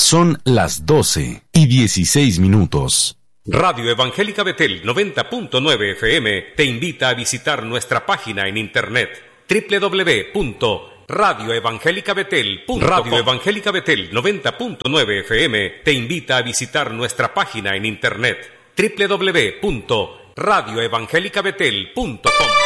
Son las 12:16. Radio Evangélica Betel 90.9 FM te invita a visitar nuestra página en internet www.radioevangelicabetel.com. Radio Evangélica Betel 90.9 FM te invita a visitar nuestra página en internet www.radioevangelicabetel.com.